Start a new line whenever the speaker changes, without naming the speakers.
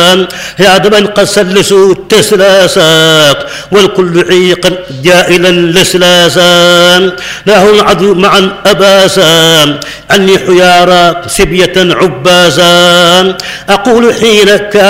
يا دمن قد سلسوا التسلاسات والكل عيقا جائلا لسلاسا له العدو معا أباسا عني حيارى سبية عباسا أقول حين كان